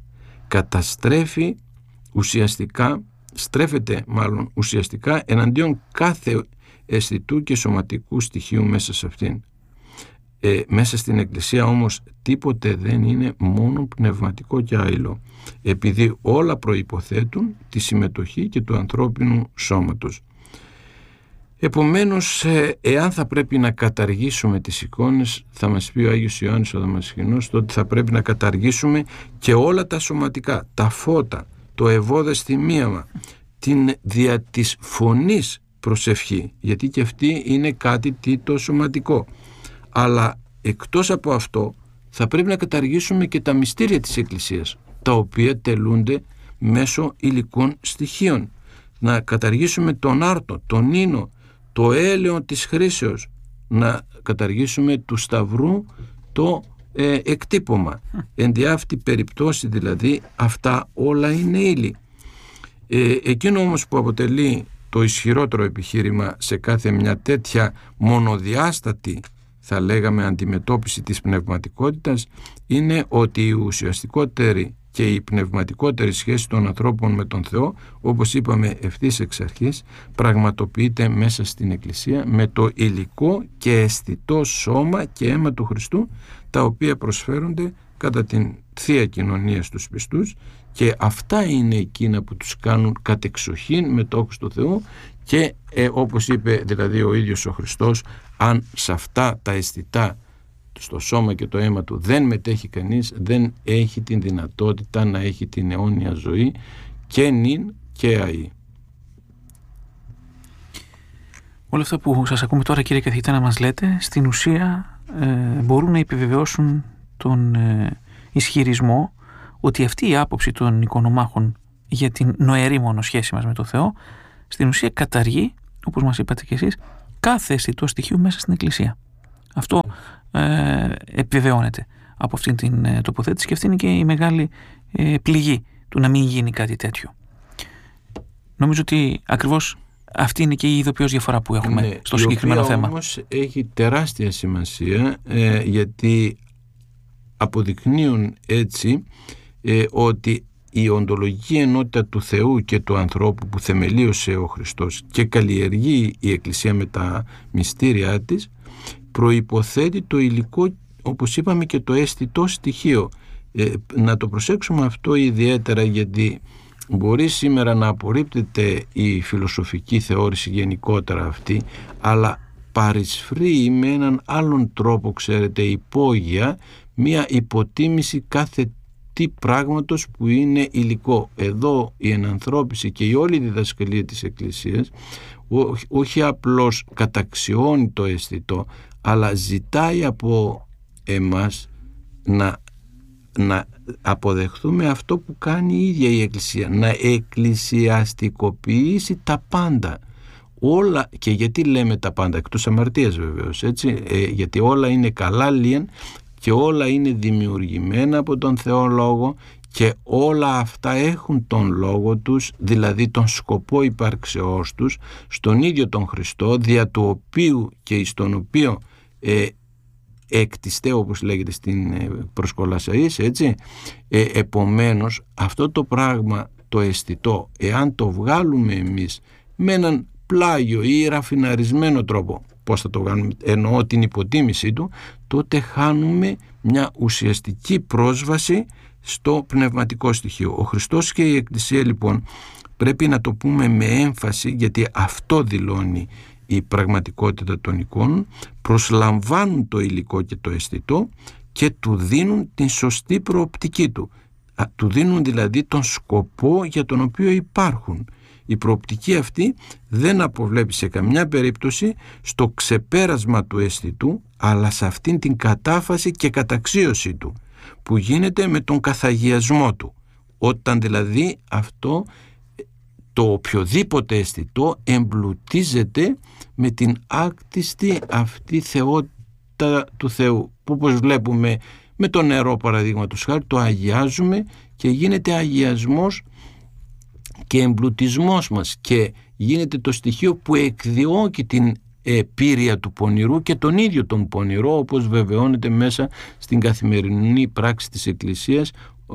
Στρέφεται ουσιαστικά εναντίον κάθε αισθητού και σωματικού στοιχείου μέσα σε αυτήν. Μέσα στην Εκκλησία όμως τίποτε δεν είναι μόνο πνευματικό και άειλο, επειδή όλα προϋποθέτουν τη συμμετοχή και του ανθρώπινου σώματος. Επομένως, εάν θα πρέπει να καταργήσουμε τις εικόνες, θα μας πει ο Άγιος Ιωάννης ο Δαμασχηνός, τότε θα πρέπει να καταργήσουμε και όλα τα σωματικά, τα φώτα, το ευώδεσθημίαμα, την δια της φωνής προσευχή, γιατί και αυτή είναι κάτι το σωματικό. Αλλά εκτός από αυτό θα πρέπει να καταργήσουμε και τα μυστήρια της Εκκλησίας, τα οποία τελούνται μέσω υλικών στοιχείων. Να καταργήσουμε τον άρτο, τον ίνο, το έλεον της χρήσεως, να καταργήσουμε του σταυρού το εκτύπωμα. Εν δι' αυτή περιπτώσει δηλαδή αυτά όλα είναι ύλη. Εκείνο όμως που αποτελεί το ισχυρότερο επιχείρημα σε κάθε μια τέτοια μονοδιάστατη, θα λέγαμε, αντιμετώπιση της πνευματικότητας, είναι ότι η ουσιαστικότερη και η πνευματικότερη σχέση των ανθρώπων με τον Θεό, όπως είπαμε ευθύς εξ αρχής, πραγματοποιείται μέσα στην Εκκλησία με το υλικό και αισθητό σώμα και αίμα του Χριστού, τα οποία προσφέρονται κατά την Θεία Κοινωνία στους πιστούς, και αυτά είναι εκείνα που τους κάνουν κατεξοχήν μετόχους του Θεού. Και όπως είπε δηλαδή ο ίδιος ο Χριστός, αν σε αυτά τα αισθητά στο σώμα και το αίμα του δεν μετέχει κανείς, δεν έχει την δυνατότητα να έχει την αιώνια ζωή και νυν και αεί. Όλα αυτά που σας ακούμε τώρα, κύριε καθηγητά, να μας λέτε, στην ουσία μπορούν να επιβεβαιώσουν τον ισχυρισμό ότι αυτή η άποψη των οικονομάχων για την νοερή μόνο σχέση μας με το Θεό στην ουσία καταργεί, όπως μας είπατε κι εσείς, κάθε αισθητό στοιχείο μέσα στην Εκκλησία. Αυτό επιβεβαιώνεται από αυτήν την τοποθέτηση και αυτή είναι και η μεγάλη πληγή του να μην γίνει κάτι τέτοιο. Νομίζω ότι ακριβώς αυτή είναι και η ειδοποιώς διαφορά που έχουμε στο συγκεκριμένο θέμα. Όμως έχει τεράστια σημασία γιατί αποδεικνύουν έτσι ότι η οντολογική ενότητα του Θεού και του ανθρώπου που θεμελίωσε ο Χριστός και καλλιεργεί η Εκκλησία με τα μυστήριά της προϋποθέτει το υλικό, όπως είπαμε, και το αισθητό στοιχείο. Να το προσέξουμε αυτό ιδιαίτερα, γιατί μπορεί σήμερα να απορρίπτεται η φιλοσοφική θεώρηση γενικότερα αυτή, αλλά παρισφρεί με έναν άλλον τρόπο, ξέρετε, υπόγεια, μία υποτίμηση κάθε τι πράγματος που είναι υλικό. Εδώ η ενανθρώπιση και η όλη διδασκαλία της Εκκλησίας όχι απλώς καταξιώνει το αισθητό, αλλά ζητάει από εμάς να αποδεχθούμε αυτό που κάνει η ίδια η Εκκλησία, να εκκλησιαστικοποιήσει τα πάντα. Όλα, και γιατί λέμε τα πάντα, εκτός αμαρτίας βεβαίως, έτσι, γιατί όλα είναι καλά λίαν και όλα είναι δημιουργημένα από τον Θεό Λόγο και όλα αυτά έχουν τον λόγο τους, δηλαδή τον σκοπό υπάρξεώς τους, στον ίδιο τον Χριστό, δια του οποίου και στον οποίο εκτιστέ, όπως λέγεται στην προσκολασαΐς, έτσι. Επομένως αυτό το πράγμα το αισθητό, εάν το βγάλουμε εμείς με έναν πλάγιο ή ραφιναρισμένο τρόπο, πώς θα το κάνουμε, εννοώ την υποτίμησή του, τότε χάνουμε μια ουσιαστική πρόσβαση στο πνευματικό στοιχείο. Ο Χριστός και η Εκκλησία λοιπόν, πρέπει να το πούμε με έμφαση, γιατί αυτό δηλώνει η πραγματικότητα των εικόνων, προσλαμβάνουν το υλικό και το αισθητό και του δίνουν την σωστή προοπτική του. Του δίνουν δηλαδή τον σκοπό για τον οποίο υπάρχουν. Η προοπτική αυτή δεν αποβλέπει σε καμιά περίπτωση στο ξεπέρασμα του αισθητού, αλλά σε αυτήν την κατάφαση και καταξίωση του, που γίνεται με τον καθαγιασμό του. Όταν δηλαδή αυτό το οποιοδήποτε αισθητό εμπλουτίζεται με την άκτιστη αυτή θεότητα του Θεού, που όπως βλέπουμε με το νερό παραδείγματος χάρη, το αγιάζουμε και γίνεται αγιασμός και εμπλουτισμός μας και γίνεται το στοιχείο που εκδιώκει την πύρεια του πονηρού και τον ίδιο τον πονηρό, όπως βεβαιώνεται μέσα στην καθημερινή πράξη της Εκκλησίας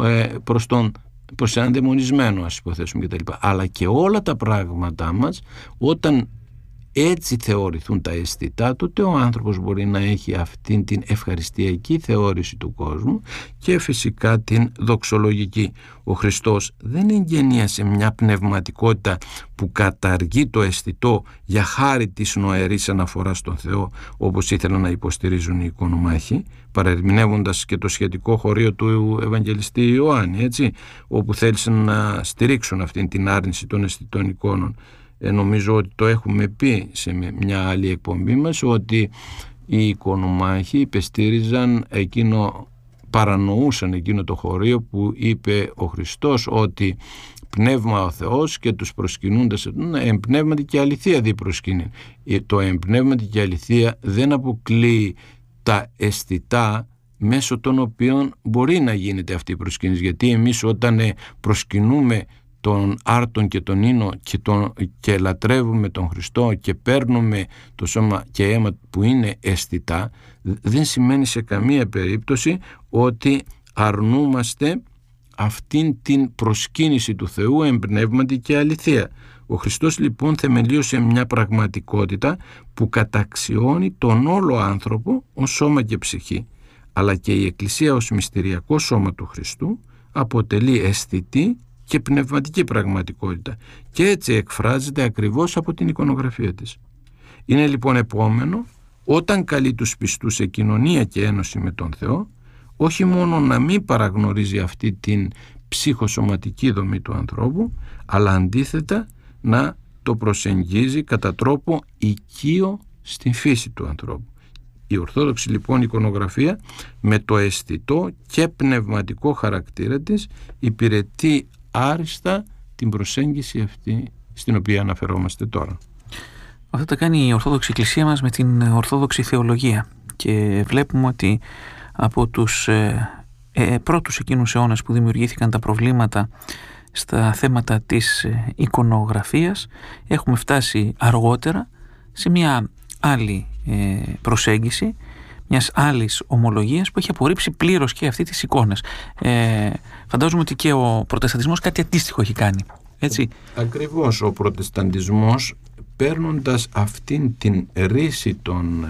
προς έναν δαιμονισμένο, ας υποθέσουμε, κτλ. Αλλά και όλα τα πράγματά μας, όταν έτσι θεωρηθούν τα αισθητά, τότε ο άνθρωπος μπορεί να έχει αυτήν την ευχαριστιακή θεώρηση του κόσμου και φυσικά την δοξολογική. Ο Χριστός δεν εγγενίασε μια πνευματικότητα που καταργεί το αισθητό για χάρη της νοερής αναφοράς στον Θεό, όπως ήθελαν να υποστηρίζουν οι οικονομάχοι, παρερμηνεύοντας και το σχετικό χωρίο του Ευαγγελιστή Ιωάννη, έτσι, όπου θέλησαν να στηρίξουν αυτήν την άρνηση των αισθητών εικόνων. Νομίζω ότι το έχουμε πει σε μια άλλη εκπομπή μας, ότι οι οικονομάχοι υπεστήριζαν παρανοούσαν εκείνο το χωρίο που είπε ο Χριστός, ότι πνεύμα ο Θεός και τους προσκυνούντας εμπνεύματι και αληθεία δι προσκύνει. Το εμπνεύματι και αληθεία δεν αποκλείει τα αισθητά μέσω των οποίων μπορεί να γίνεται αυτή η προσκύνηση, γιατί εμείς όταν προσκυνούμε τον άρτον και τον ίνο και λατρεύουμε τον Χριστό και παίρνουμε το σώμα και αίμα που είναι αισθητά, δεν σημαίνει σε καμία περίπτωση ότι αρνούμαστε αυτήν την προσκύνηση του Θεού εμπνεύματι και αληθεία. Ο Χριστός λοιπόν θεμελίωσε μια πραγματικότητα που καταξιώνει τον όλο άνθρωπο ως σώμα και ψυχή, αλλά και η Εκκλησία ως μυστηριακό σώμα του Χριστού αποτελεί αισθητή και πνευματική πραγματικότητα και έτσι εκφράζεται ακριβώς από την εικονογραφία της. Είναι λοιπόν επόμενο, όταν καλεί τους πιστούς σε κοινωνία και ένωση με τον Θεό, όχι μόνο να μην παραγνωρίζει αυτή την ψυχοσωματική δομή του ανθρώπου, αλλά αντίθετα να το προσεγγίζει κατά τρόπο οικείο στην φύση του ανθρώπου. Η ορθόδοξη λοιπόν εικονογραφία με το αισθητό και πνευματικό χαρακτήρα της υπηρετεί άριστα την προσέγγιση αυτή στην οποία αναφερόμαστε τώρα. Αυτό τα κάνει η Ορθόδοξη Εκκλησία μας με την Ορθόδοξη Θεολογία, και βλέπουμε ότι από τους πρώτους εκείνους αιώνες που δημιουργήθηκαν τα προβλήματα στα θέματα της εικονογραφίας, έχουμε φτάσει αργότερα σε μια άλλη προσέγγιση, μιας άλλης ομολογίας που έχει απορρίψει πλήρως και αυτή τις εικόνες. Φαντάζομαι ότι και ο Προτεσταντισμός κάτι αντίστοιχο έχει κάνει, έτσι. Ακριβώς, ο Προτεσταντισμός, παίρνοντας αυτήν την ρίση των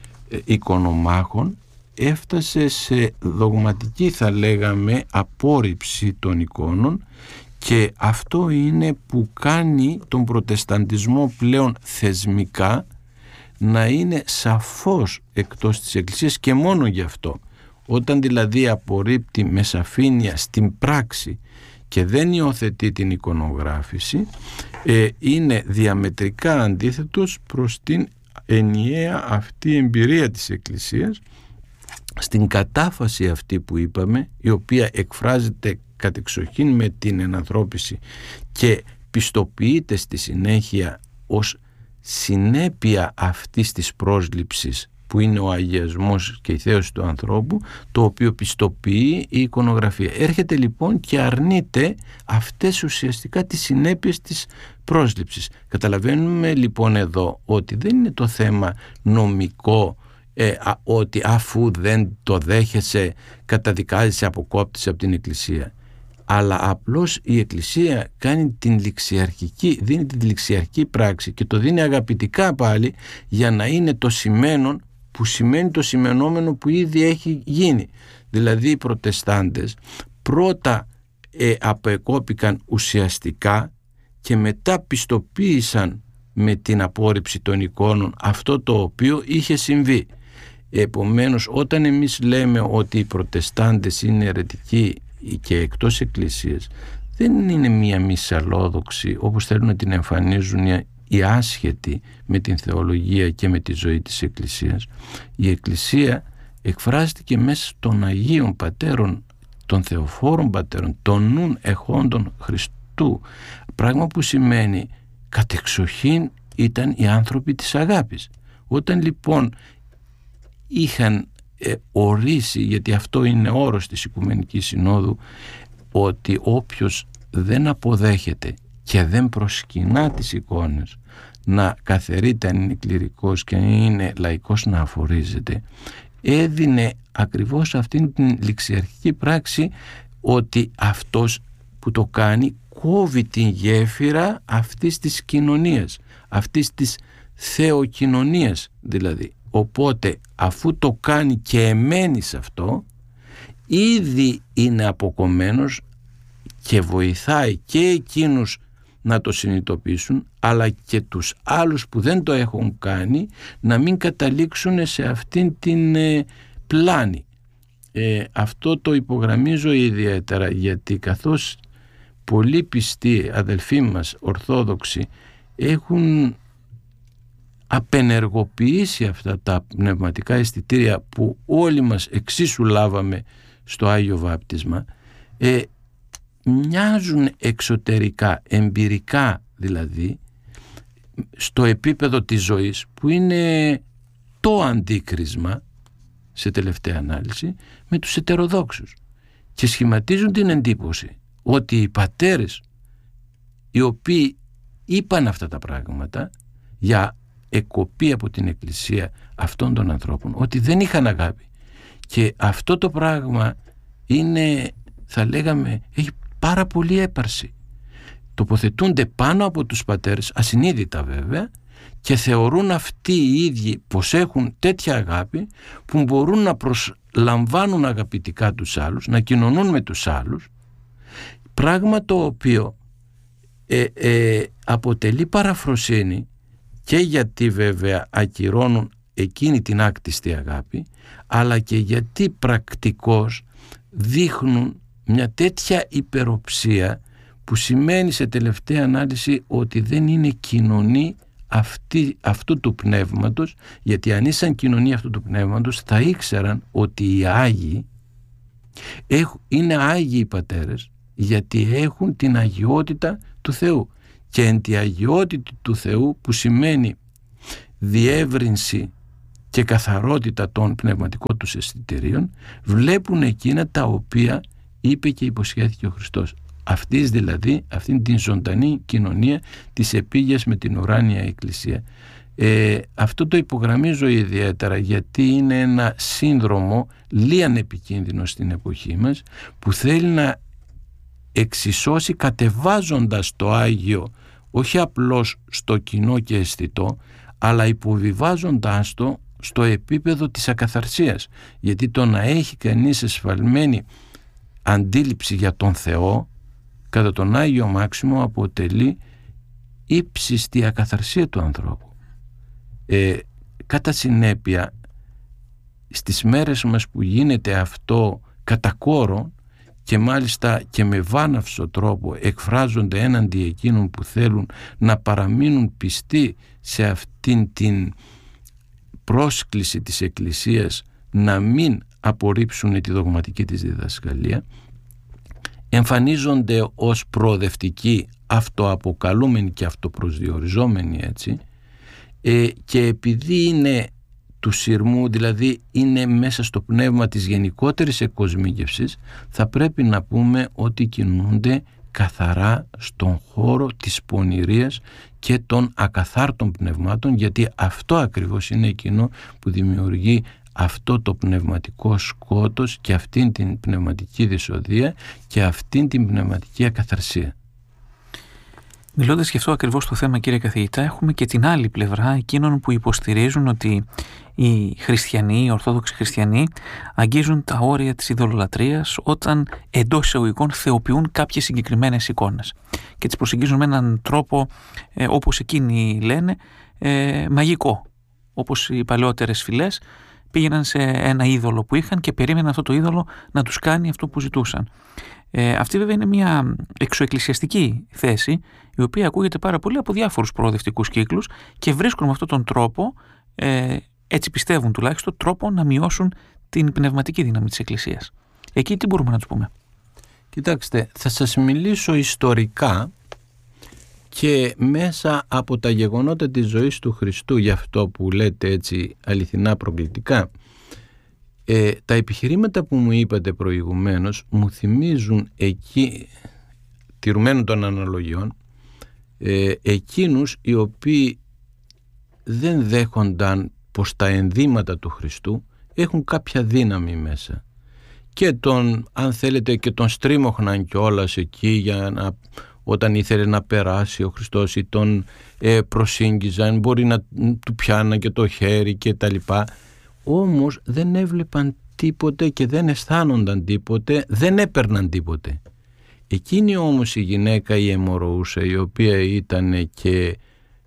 εικονομάχων, έφτασε σε δογματική, θα λέγαμε, απόρριψη των εικόνων, και αυτό είναι που κάνει τον Προτεσταντισμό πλέον θεσμικά να είναι σαφώς εκτός της Εκκλησίας, και μόνο γι' αυτό. Όταν δηλαδή απορρίπτει με σαφήνεια στην πράξη και δεν υιοθετεί την εικονογράφηση, είναι διαμετρικά αντίθετος προς την ενιαία αυτή εμπειρία της Εκκλησίας, στην κατάφαση αυτή που είπαμε, η οποία εκφράζεται κατεξοχήν με την ενανθρώπιση και πιστοποιείται στη συνέχεια ως συνέπεια αυτής της πρόσληψης που είναι ο αγιασμός και η θέωση του ανθρώπου, το οποίο πιστοποιεί η εικονογραφία. Έρχεται λοιπόν και αρνείται αυτές ουσιαστικά τις συνέπειες της πρόσληψης. Καταλαβαίνουμε λοιπόν εδώ ότι δεν είναι το θέμα νομικό, ότι αφού δεν το δέχεσαι καταδικάζεσαι, αποκόπτεσαι από την Εκκλησία, αλλά απλώς η Εκκλησία κάνει την ληξιαρχική, δίνει την ληξιαρχική πράξη και το δίνει αγαπητικά πάλι, για να είναι το σημαίνον που σημαίνει το σημενόμενο που ήδη έχει γίνει. Δηλαδή οι Προτεστάντες πρώτα απεκόπηκαν ουσιαστικά και μετά πιστοποίησαν με την απόρριψη των εικόνων αυτό το οποίο είχε συμβεί. Επομένως, όταν εμείς λέμε ότι οι Προτεστάντες είναι αιρετικοί και εκτός Εκκλησίας, δεν είναι μία μυσαλλόδοξη όπως θέλουν να την εμφανίζουν οι άσχετοι με την θεολογία και με τη ζωή της Εκκλησίας. Η Εκκλησία εκφράζεται και μέσα των Αγίων Πατέρων, των Θεοφόρων Πατέρων, των νουν εχόντων Χριστού, πράγμα που σημαίνει κατεξοχήν ήταν οι άνθρωποι της αγάπης. Όταν λοιπόν είχαν ορίσει, γιατί αυτό είναι όρος της Οικουμενικής Συνόδου, ότι όποιος δεν αποδέχεται και δεν προσκυνά τις εικόνες να καθαιρείται αν είναι κληρικός και αν είναι λαϊκός να αφορίζεται, έδινε ακριβώς αυτήν την ληξιαρχική πράξη, ότι αυτός που το κάνει κόβει την γέφυρα αυτής της κοινωνίας, αυτής της θεοκοινωνίας δηλαδή. Οπότε αφού το κάνει και εμένει σε αυτό, ήδη είναι αποκομμένος και βοηθάει και εκείνους να το συνειδητοποιήσουν, αλλά και τους άλλους που δεν το έχουν κάνει να μην καταλήξουν σε αυτήν την πλάνη. Αυτό το υπογραμμίζω ιδιαίτερα, γιατί καθώς πολλοί πιστοί αδελφοί μας Ορθόδοξοι έχουν απενεργοποιήσει αυτά τα πνευματικά αισθητήρια που όλοι μας εξίσου λάβαμε στο Άγιο Βάπτισμα, μοιάζουν εξωτερικά, εμπειρικά δηλαδή, στο επίπεδο της ζωής, που είναι το αντίκρισμα σε τελευταία ανάλυση με τους ετεροδόξους, και σχηματίζουν την εντύπωση ότι οι πατέρες οι οποίοι είπαν αυτά τα πράγματα για εκοπή από την Εκκλησία αυτών των ανθρώπων, ότι δεν είχαν αγάπη. Και αυτό το πράγμα είναι, θα λέγαμε, έχει πάρα πολύ έπαρση. Τοποθετούνται πάνω από τους πατέρες, ασυνείδητα βέβαια, και θεωρούν αυτοί οι ίδιοι πως έχουν τέτοια αγάπη που μπορούν να προσλαμβάνουν αγαπητικά τους άλλους, να κοινωνούν με τους άλλους, πράγμα το οποίο αποτελεί παραφροσύνη, και γιατί βέβαια ακυρώνουν εκείνη την άκτιστη αγάπη, αλλά και γιατί πρακτικώς δείχνουν μια τέτοια υπεροψία που σημαίνει σε τελευταία ανάλυση ότι δεν είναι κοινωνοί αυτού του πνεύματος, γιατί αν ήσαν κοινωνία αυτού του πνεύματος θα ήξεραν ότι οι Άγιοι είναι Άγιοι πατέρες, γιατί έχουν την αγιότητα του Θεού, και εν τη αγιότητα του Θεού, που σημαίνει διεύρυνση και καθαρότητα των πνευματικών τους αισθητηρίων, βλέπουν εκείνα τα οποία είπε και υποσχέθηκε ο Χριστός. Αυτήν την ζωντανή κοινωνία της επίγειας με την ουράνια Εκκλησία. Αυτό το υπογραμμίζω ιδιαίτερα, γιατί είναι ένα σύνδρομο λίαν επικίνδυνο στην εποχή μας, που θέλει να εξισώσει κατεβάζοντας το Άγιο όχι απλώς στο κοινό και αισθητό, αλλά υποβιβάζοντάς το στο επίπεδο της ακαθαρσίας. Γιατί το να έχει κανείς εσφαλμένη αντίληψη για τον Θεό κατά τον Άγιο Μάξιμο αποτελεί ύψιστη ακαθαρσία του ανθρώπου. Κατά συνέπεια, στις μέρες μας που γίνεται αυτό κατά κόρο, και μάλιστα και με βάναυσο τρόπο εκφράζονται έναντι εκείνων που θέλουν να παραμείνουν πιστοί σε αυτήν την πρόσκληση της Εκκλησίας να μην απορρίψουν τη δογματική της διδασκαλία, εμφανίζονται ως προοδευτικοί, αυτοαποκαλούμενοι και αυτοπροσδιοριζόμενοι έτσι, και επειδή είναι του σειρμού, δηλαδή είναι μέσα στο πνεύμα της γενικότερης εκκοσμίκευσης, θα πρέπει να πούμε ότι κινούνται καθαρά στον χώρο της πονηρίας και των ακαθάρτων πνευμάτων, γιατί αυτό ακριβώς είναι εκείνο που δημιουργεί αυτό το πνευματικό σκότος και αυτήν την πνευματική δυσοδεία και αυτήν την πνευματική ακαθαρσία. Μιλώντας γι' αυτό ακριβώς το θέμα, κύριε καθηγητά, έχουμε και την άλλη πλευρά εκείνων που υποστηρίζουν ότι οι χριστιανοί, οι ορθόδοξοι χριστιανοί, αγγίζουν τα όρια της ειδωλολατρίας όταν εντός εισαγωγικών θεοποιούν κάποιες συγκεκριμένες εικόνες και τις προσεγγίζουν με έναν τρόπο, όπως εκείνοι λένε, μαγικό. Όπως οι παλαιότερες φυλές πήγαιναν σε ένα είδωλο που είχαν και περίμεναν αυτό το είδωλο να τους κάνει αυτό που ζητούσαν. Αυτή βέβαια είναι μια εξωεκκλησιαστική θέση, η οποία ακούγεται πάρα πολύ από διάφορους προοδευτικούς κύκλους και βρίσκουν με αυτόν τον τρόπο, έτσι πιστεύουν τουλάχιστον, τρόπο να μειώσουν την πνευματική δύναμη της Εκκλησίας. Εκεί τι μπορούμε να τους πούμε? Κοιτάξτε, θα σας μιλήσω ιστορικά και μέσα από τα γεγονότα της ζωής του Χριστού, για αυτό που λέτε έτσι αληθινά προκλητικά. Τα επιχειρήματα που μου είπατε προηγουμένως μου θυμίζουν εκεί, τηρουμένων των αναλογιών, εκείνους οι οποίοι δεν δέχονταν πως τα ενδύματα του Χριστού έχουν κάποια δύναμη μέσα, και αν θέλετε και τον στρίμωχναν κιόλας εκεί για να, όταν ήθελε να περάσει ο Χριστός, ή τον προσήγγιζαν, μπορεί να του πιάναν και το χέρι και τα λοιπά. Όμως δεν έβλεπαν τίποτε και δεν αισθάνονταν τίποτε, δεν έπαιρναν τίποτε. Εκείνη όμως η γυναίκα, η αιμορροούσα, η οποία ήταν και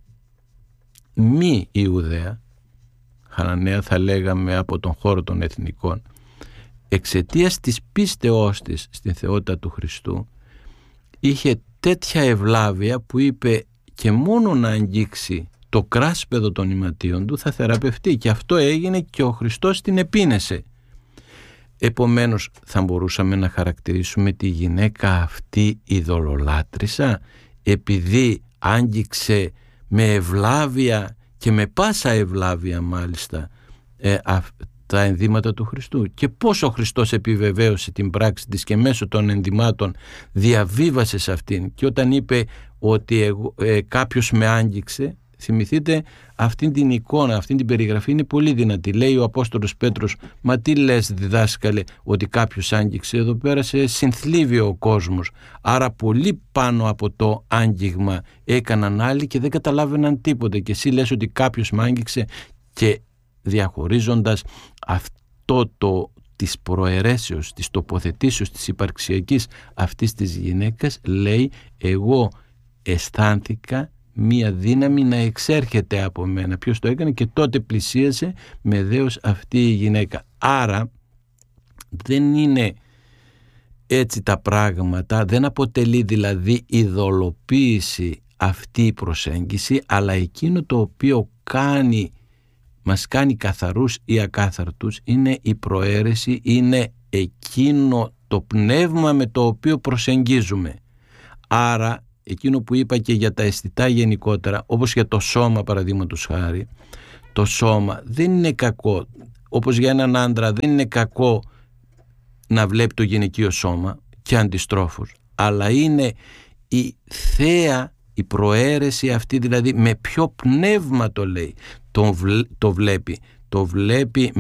μη Ιουδαία, Χαναναία θα λέγαμε από τον χώρο των εθνικών, εξαιτίας της πίστεώς της στην θεότητα του Χριστού, είχε τέτοια ευλάβεια που είπε και μόνο να αγγίξει το κράσπεδο των ηματίων του θα θεραπευτεί, και αυτό έγινε και ο Χριστός την επίνεσε. Επομένως θα μπορούσαμε να χαρακτηρίσουμε τη γυναίκα αυτή ειδωλολάτρησα επειδή άγγιξε με ευλάβεια και με πάσα ευλάβεια μάλιστα τα ενδύματα του Χριστού, και πώς ο Χριστός επιβεβαίωσε την πράξη της και μέσω των ενδυμάτων διαβίβασε σε αυτήν. Και όταν είπε ότι κάποιος με άγγιξε, θυμηθείτε αυτήν την εικόνα, αυτήν την περιγραφή είναι πολύ δυνατή. Λέει ο Απόστολος Πέτρος, μα τι λες διδάσκαλε ότι κάποιος άγγιξε? Εδώ πέρα σε συνθλίβει ο κόσμος. Άρα πολύ πάνω από το άγγιγμα έκαναν άλλοι και δεν καταλάβαιναν τίποτε, και εσύ λες ότι κάποιος με άγγιξε? Και διαχωρίζοντας αυτό της προαιρέσεως, της τοποθετήσεως, της υπαρξιακής αυτής της γυναίκας, λέει εγώ αισθάνθηκα μία δύναμη να εξέρχεται από μένα. Ποιος το έκανε? Και τότε πλησίασε με δέος αυτή η γυναίκα. Άρα δεν είναι έτσι τα πράγματα, δεν αποτελεί δηλαδή ειδωλοποίηση αυτή η προσέγγιση, αλλά εκείνο το οποίο μας κάνει καθαρούς ή ακάθαρτους είναι η προαίρεση, είναι εκείνο το πνεύμα με το οποίο προσεγγίζουμε. Άρα εκείνο που είπα και για τα αισθητά γενικότερα, όπως για το σώμα παραδείγματος χάρη, το σώμα δεν είναι κακό, όπως για έναν άντρα δεν είναι κακό να βλέπει το γυναικείο σώμα και αντιστρόφως, αλλά είναι η θέα, η προαίρεση αυτή, δηλαδή με ποιο πνεύμα το λέει, το βλέπει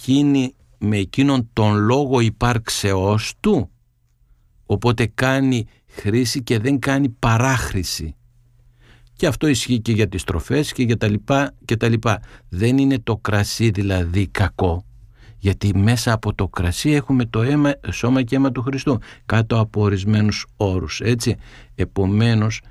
με εκείνον τον λόγο υπάρξεώς του, οπότε κάνει χρήση και δεν κάνει παράχρηση. Και αυτό ισχύει και για τις τροφές και για τα λοιπά. Δεν είναι το κρασί δηλαδή κακό, γιατί μέσα από το κρασί έχουμε το σώμα και αίμα του Χριστού κάτω από ορισμένους όρους, έτσι. Επομένως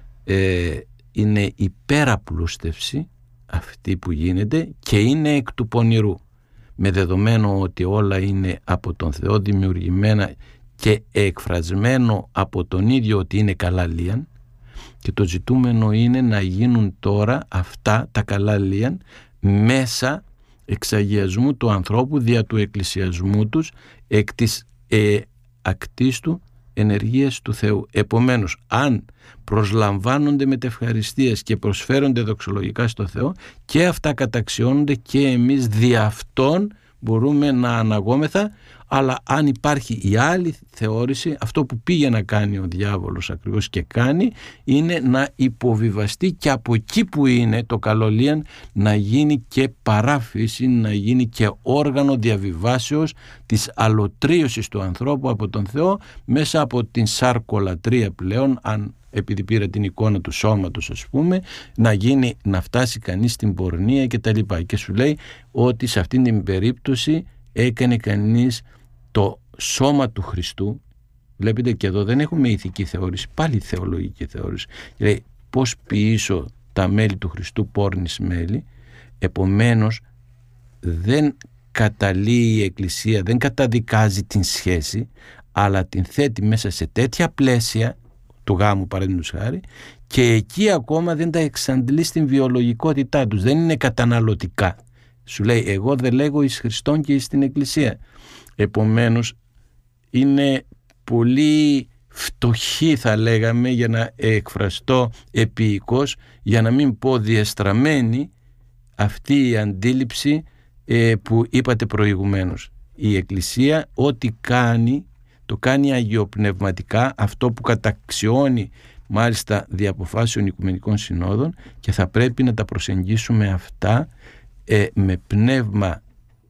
είναι υπεραπλούστευση αυτή που γίνεται και είναι εκ του πονηρού, με δεδομένο ότι όλα είναι από τον Θεό δημιουργημένα και εκφρασμένο από τον ίδιο ότι είναι καλά λίαν, και το ζητούμενο είναι να γίνουν τώρα αυτά τα καλά λίαν μέσα εξαγιασμού του ανθρώπου δια του εκκλησιασμού τους εκ της ακτής του ενεργείας του Θεού. Επομένως, αν προσλαμβάνονται μετευχαριστίας και προσφέρονται δοξολογικά στο Θεό, και αυτά καταξιώνονται και εμείς δι' αυτόν μπορούμε να αναγόμεθα. Αλλά αν υπάρχει η άλλη θεώρηση, αυτό που πήγε να κάνει ο διάβολος ακριβώς και κάνει, είναι να υποβιβαστεί και από εκεί που είναι το καλολίαν να γίνει και παράφηση, να γίνει και όργανο διαβιβάσεως της αλωτρίωσης του ανθρώπου από τον Θεό μέσα από την σαρκολατρία πλέον, επειδή πήρα την εικόνα του σώματος ας πούμε, να φτάσει κανείς στην πορνεία και τα λοιπά. Και σου λέει ότι σε αυτήν την περίπτωση έκανε κανείς το σώμα του Χριστού. Βλέπετε και εδώ δεν έχουμε ηθική θεώρηση, πάλι θεολογική θεώρηση. Λέει πώς ποιήσω τα μέλη του Χριστού πόρνης μέλη. Επομένως δεν καταλύει η Εκκλησία, δεν καταδικάζει την σχέση, αλλά την θέτει μέσα σε τέτοια πλαίσια του γάμου παραδείγματος χάρη, και εκεί ακόμα δεν τα εξαντλεί στην βιολογικότητά τους, δεν είναι καταναλωτικά. Σου λέει εγώ δεν λέγω εις Χριστόν και εις την Εκκλησία. Επομένως είναι πολύ φτωχή, θα λέγαμε, για να εκφραστώ επίοικος, για να μην πω διεστραμμένη, αυτή η αντίληψη που είπατε προηγουμένως. Η Εκκλησία ό,τι κάνει, το κάνει αγιοπνευματικά, αυτό που καταξιώνει μάλιστα δι' αποφάσεων οικουμενικών συνόδων, και θα πρέπει να τα προσεγγίσουμε αυτά με πνεύμα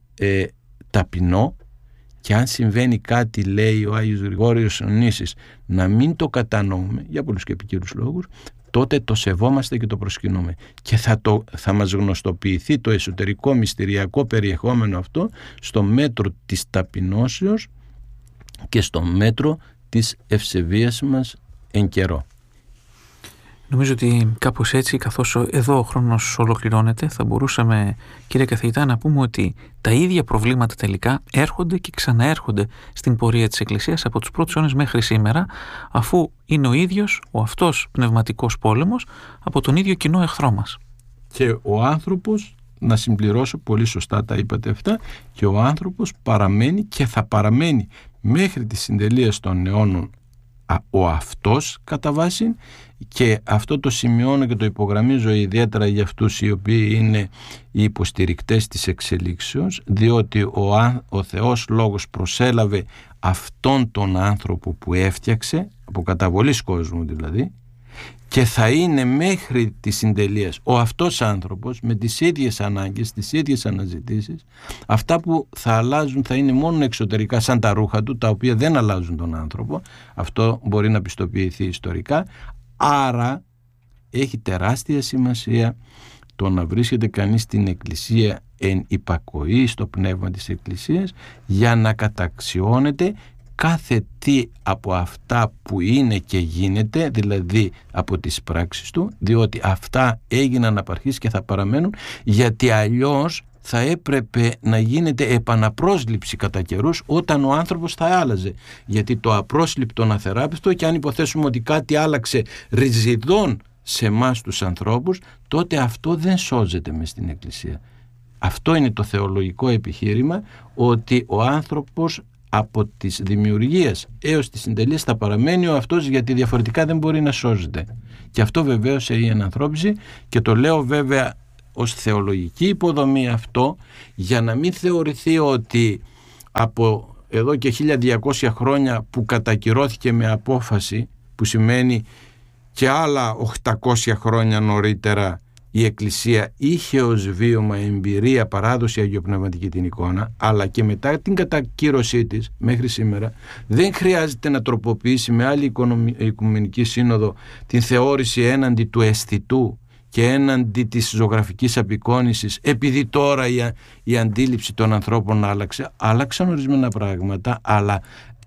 ταπεινό, και αν συμβαίνει κάτι, λέει ο Άγιος Γρηγόριος Ονήσης, να μην το κατανοούμε για πολλούς και επικαιρούς λόγους, τότε το σεβόμαστε και το προσκυνούμε, και θα μας γνωστοποιηθεί το εσωτερικό μυστηριακό περιεχόμενο αυτό στο μέτρο της ταπεινώσεως και στο μέτρο της ευσεβίας μας εν καιρό. Νομίζω ότι κάπως έτσι, καθώς εδώ ο χρόνος ολοκληρώνεται, θα μπορούσαμε, κύριε καθηγητά, να πούμε ότι τα ίδια προβλήματα τελικά έρχονται και ξαναέρχονται στην πορεία της Εκκλησίας από τους πρώτους αιώνες μέχρι σήμερα, αφού είναι ο ίδιος ο αυτός πνευματικός πόλεμος από τον ίδιο κοινό εχθρό μας. Και ο άνθρωπος, να συμπληρώσω, πολύ σωστά τα είπατε αυτά, και ο άνθρωπος παραμένει και θα παραμένει μέχρι τη συντελεία των αιώνων ο αυτός κατά βάση, και αυτό το σημειώνω και το υπογραμμίζω ιδιαίτερα για αυτούς οι οποίοι είναι οι υποστηρικτές της εξελίξεως, διότι ο Θεός Λόγος προσέλαβε αυτόν τον άνθρωπο που έφτιαξε, από καταβολής κόσμου δηλαδή, και θα είναι μέχρι τη συντελείας ο αυτός άνθρωπος με τις ίδιες ανάγκες, τις ίδιες αναζητήσεις. Αυτά που θα αλλάζουν θα είναι μόνο εξωτερικά, σαν τα ρούχα του, τα οποία δεν αλλάζουν τον άνθρωπο. Αυτό μπορεί να πιστοποιηθεί ιστορικά. Άρα έχει τεράστια σημασία το να βρίσκεται κανείς στην Εκκλησία εν υπακοή στο πνεύμα της Εκκλησίας, για να καταξιώνεται κάθε τι από αυτά που είναι και γίνεται, δηλαδή από τις πράξεις του, διότι αυτά έγιναν απ' αρχής και θα παραμένουν, γιατί αλλιώς θα έπρεπε να γίνεται επαναπρόσληψη κατά καιρούς όταν ο άνθρωπος θα άλλαζε. Γιατί το απρόσληπτον αθεράπευτο, και αν υποθέσουμε ότι κάτι άλλαξε ριζιδών σε εμάς τους ανθρώπους, τότε αυτό δεν σώζεται μες στην Εκκλησία. Αυτό είναι το θεολογικό επιχείρημα, ότι ο άνθρωπος από τις δημιουργίες έως τις συντελείες θα παραμένει ο αυτός, γιατί διαφορετικά δεν μπορεί να σώζεται. Και αυτό βεβαίως η ενανθρώπιση, και το λέω βέβαια ως θεολογική υποδομή αυτό, για να μην θεωρηθεί ότι από εδώ και 1200 χρόνια που κατακυρώθηκε με απόφαση, που σημαίνει και άλλα 800 χρόνια νωρίτερα η Εκκλησία είχε ως βίωμα, εμπειρία, παράδοση αγιοπνευματική την εικόνα, αλλά και μετά την κατακύρωσή της μέχρι σήμερα δεν χρειάζεται να τροποποιήσει με άλλη Οικουμενική Σύνοδο την θεώρηση έναντι του αισθητού και έναντι της ζωγραφικής απεικόνησης, επειδή τώρα η αντίληψη των ανθρώπων άλλαξε. Άλλαξαν ορισμένα πράγματα, αλλά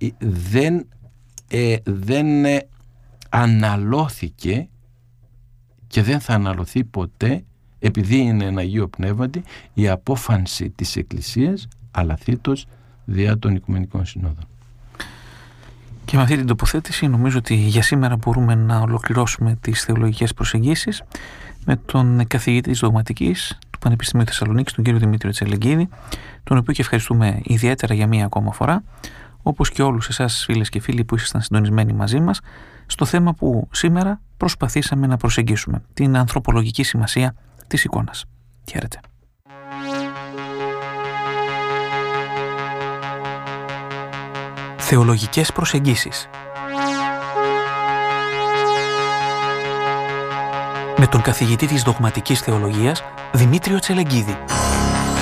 δεν αναλώθηκε και δεν θα αναλωθεί ποτέ, επειδή είναι ένα Αγίο Πνεύματι, η απόφανση της Εκκλησίας αλαθήτως διά των Οικουμενικών Συνόδων. Και με αυτή την τοποθέτηση νομίζω ότι για σήμερα μπορούμε να ολοκληρώσουμε τις θεολογικές προσεγγίσεις με τον καθηγητή της Δογματικής του Πανεπιστημίου Θεσσαλονίκης, τον κύριο Δημήτριο Τσελεγκίδη, τον οποίο και ευχαριστούμε ιδιαίτερα για μία ακόμα φορά, όπως και όλους εσάς φίλες και φίλοι που ήσασταν συντονισμένοι μαζί μας στο θέμα που σήμερα προσπαθήσαμε να προσεγγίσουμε, την ανθρωπολογική σημασία της εικόνας. Χαίρετε. Θεολογικές προσεγγίσεις με τον καθηγητή της Δογματικής Θεολογίας Δημήτριο Τσελεγκίδη.